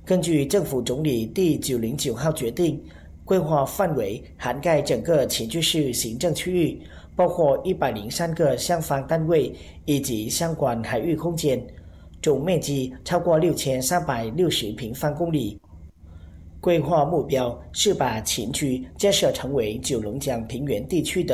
根据政府总理第909号决定，规划范围涵盖整个前句市行政区域，包括103个商房单位以及相关海域空间，总面积超过6360平方公里。规划目标是把前区建设成为九龙江平原地区的